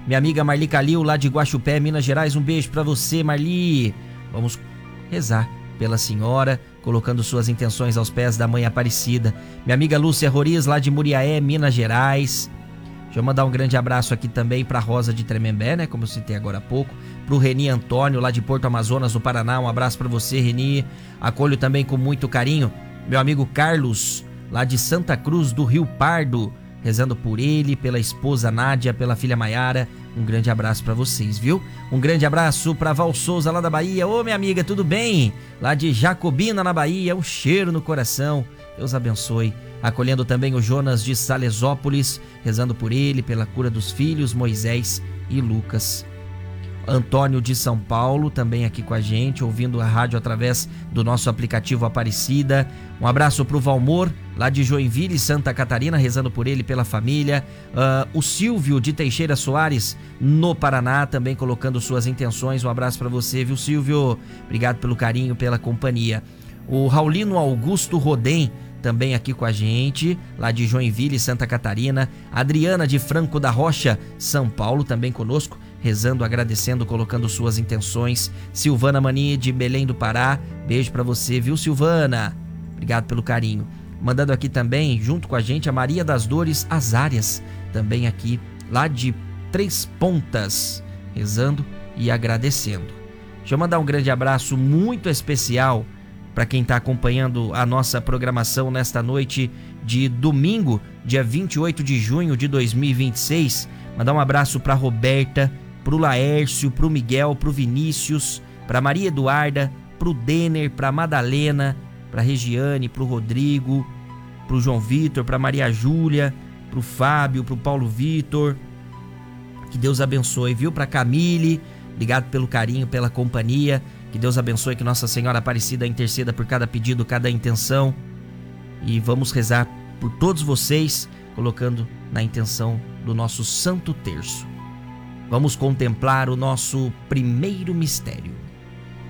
Minha amiga Marli Calil, lá de Guaxupé, Minas Gerais, um beijo pra você, Marli. Vamos rezar pela senhora, colocando suas intenções aos pés da Mãe Aparecida. Minha amiga Lúcia Roriz, lá de Muriaé, Minas Gerais. Deixa eu mandar um grande abraço aqui também pra Rosa de Tremembé, né, como eu citei agora há pouco. Pro Reni Antônio, lá de Porto Amazonas, no Paraná, um abraço pra você, Reni. Acolho também com muito carinho meu amigo Carlos, lá de Santa Cruz do Rio Pardo, rezando por ele, pela esposa Nádia, pela filha Maiara. Um grande abraço pra vocês, viu? Um grande abraço pra Val Souza, lá da Bahia. Ô, minha amiga, tudo bem? Lá de Jacobina, na Bahia, um cheiro no coração. Deus abençoe. Acolhendo também o Jonas de Salesópolis, rezando por ele, pela cura dos filhos, Moisés e Lucas. Antônio de São Paulo, também aqui com a gente, ouvindo a rádio através do nosso aplicativo Aparecida. Um abraço pro Valmor, lá de Joinville, Santa Catarina, rezando por ele, pela família. O Silvio de Teixeira Soares, no Paraná, também colocando suas intenções. Um abraço para você, viu, Silvio? Obrigado pelo carinho, pela companhia. O Raulino Augusto Rodem, também aqui com a gente, lá de Joinville, Santa Catarina. Adriana de Franco da Rocha, São Paulo, também conosco, rezando, agradecendo, colocando suas intenções. Silvana Mani de Belém do Pará, beijo pra você, viu, Silvana? Obrigado pelo carinho. Mandando aqui também, junto com a gente, a Maria das Dores Azárias, também aqui, lá de Três Pontas, rezando e agradecendo. Deixa eu mandar um grande abraço muito especial para quem está acompanhando a nossa programação nesta noite de domingo, dia 28 de junho de 2026. Mandar um abraço para Roberta, pro Laércio, pro Miguel, pro Vinícius, pra Maria Eduarda, pro Denner, pra Madalena, pra Regiane, pro Rodrigo, pro João Vitor, pra Maria Júlia, pro Fábio, pro Paulo Vitor. Que Deus abençoe, viu? Pra Camille, obrigado pelo carinho, pela companhia. Que Deus abençoe, que Nossa Senhora Aparecida interceda por cada pedido, cada intenção. E vamos rezar por todos vocês, colocando na intenção do nosso Santo Terço. Vamos contemplar o nosso primeiro mistério.